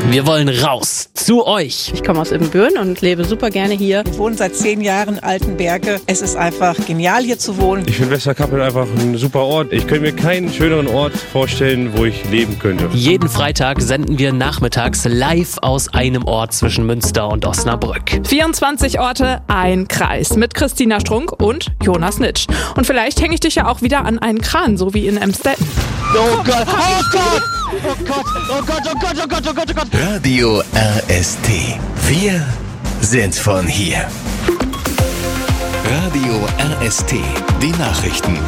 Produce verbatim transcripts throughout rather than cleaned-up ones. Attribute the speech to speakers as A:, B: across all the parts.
A: Wir wollen raus zu euch.
B: Ich komme aus Ibbenbüren und lebe super gerne hier.
C: Ich wohne seit zehn Jahren in Altenberge. Es ist einfach genial, hier zu wohnen.
D: Ich finde Westerkappeln einfach ein super Ort. Ich könnte mir keinen schöneren Ort vorstellen, wo ich leben könnte.
A: Jeden Freitag senden wir nachmittags live aus einem Ort zwischen Münster und Osnabrück.
E: vierundzwanzig Orte, ein Kreis mit Christina Strunk und Jonas Nitsch. Und vielleicht hänge ich dich ja auch wieder an einen Kran, so wie in Emstetten.
F: Oh Gott, oh Gott! Oh Gott, oh Gott, oh Gott, oh Gott, oh Gott, oh Gott!
G: Radio R S T. Wir sind von hier. Radio R S T. Die Nachrichten.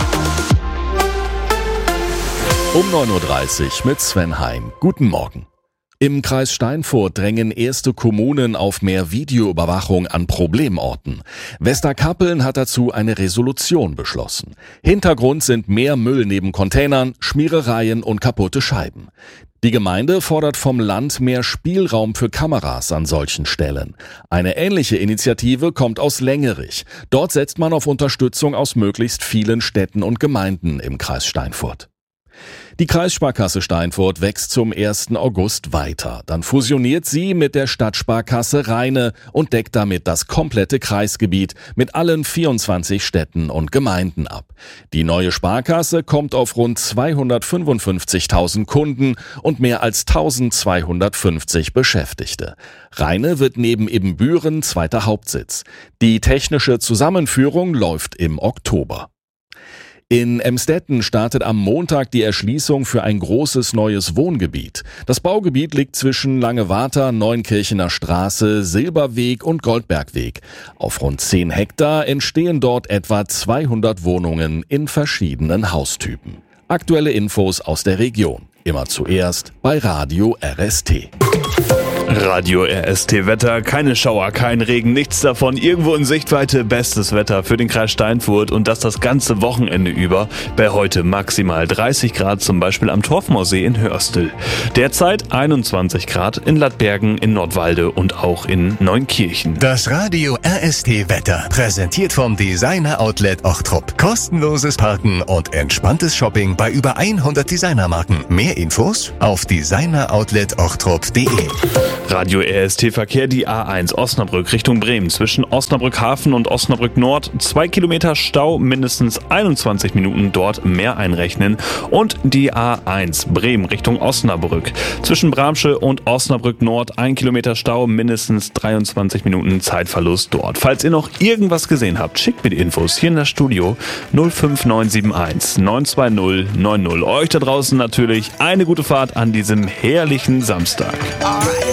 H: Um neun Uhr dreißig mit Sven Hein. Guten Morgen. Im Kreis Steinfurt drängen erste Kommunen auf mehr Videoüberwachung an Problemorten. Westerkappeln hat dazu eine Resolution beschlossen. Hintergrund sind mehr Müll neben Containern, Schmierereien und kaputte Scheiben. Die Gemeinde fordert vom Land mehr Spielraum für Kameras an solchen Stellen. Eine ähnliche Initiative kommt aus Längerich. Dort setzt man auf Unterstützung aus möglichst vielen Städten und Gemeinden im Kreis Steinfurt. Die Kreissparkasse Steinfurt wächst zum ersten August weiter. Dann fusioniert sie mit der Stadtsparkasse Rheine und deckt damit das komplette Kreisgebiet mit allen vierundzwanzig Städten und Gemeinden ab. Die neue Sparkasse kommt auf rund zweihundertfünfundfünfzigtausend Kunden und mehr als eintausendzweihundertfünfzig Beschäftigte. Rheine wird neben Ibbenbüren zweiter Hauptsitz. Die technische Zusammenführung läuft im Oktober. In Emstetten startet am Montag die Erschließung für ein großes neues Wohngebiet. Das Baugebiet liegt zwischen Langewater, Neunkirchener Straße, Silberweg und Goldbergweg. Auf rund zehn Hektar entstehen dort etwa zweihundert Wohnungen in verschiedenen Haustypen. Aktuelle Infos aus der Region. Immer zuerst bei Radio R S T.
I: Radio R S T Wetter, keine Schauer, kein Regen, nichts davon. Irgendwo in Sichtweite bestes Wetter für den Kreis Steinfurt und das das ganze Wochenende über. Bei heute maximal dreißig Grad, zum Beispiel am Torfmoorsee in Hörstel. Derzeit einundzwanzig Grad in Lattbergen, in Nordwalde und auch in Neunkirchen.
G: Das Radio R S T Wetter, präsentiert vom Designer Outlet Ochtrup. Kostenloses Parken und entspanntes Shopping bei über hundert Designermarken. Mehr Infos auf designer outlet ochtrup punkt de.
I: Radio R S T Verkehr, die A eins Osnabrück Richtung Bremen. Zwischen Osnabrück Hafen und Osnabrück Nord zwei Kilometer Stau, mindestens einundzwanzig Minuten dort mehr einrechnen. Und die A eins Bremen Richtung Osnabrück. Zwischen Bramsche und Osnabrück Nord ein Kilometer Stau, mindestens dreiundzwanzig Minuten Zeitverlust dort. Falls ihr noch irgendwas gesehen habt, schickt mir die Infos hier in das Studio null fünf neun sieben eins neun zwei null neun null. Euch da draußen natürlich eine gute Fahrt an diesem herrlichen Samstag.